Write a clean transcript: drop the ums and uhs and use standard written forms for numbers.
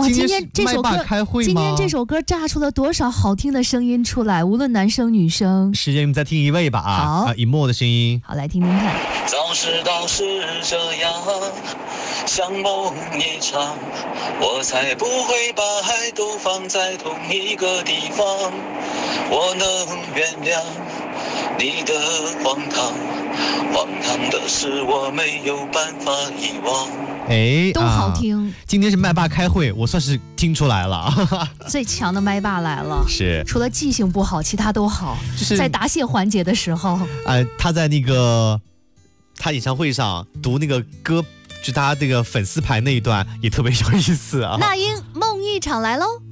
今天这首歌麦霸开会吗？ 今天这首歌炸出了多少好听的声音出来，无论男生女生。 时间我们再听一位吧好， 以沫的声音。 好，来听听看。 早知道是这样，像梦一场，我才不会把爱都放在同一个地方。我能原谅你的荒唐，荒唐的是我没有办法遗忘。 都好听。 今天是麦霸开会，我算是听出来了。 最强的麦霸来了， 是除了记性不好，其他都好。就是在答谢环节的时候， 他在那个他演唱会上读那个歌，就他这个粉丝牌那一段也特别有意思啊。 那英梦一场来喽。